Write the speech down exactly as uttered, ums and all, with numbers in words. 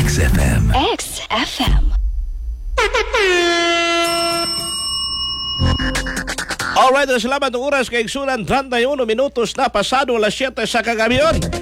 X F M. X F M. Alright, salamat ng oras kay Igsunan. treinta y uno minutos na pasado alas siyete sa kagabiyon.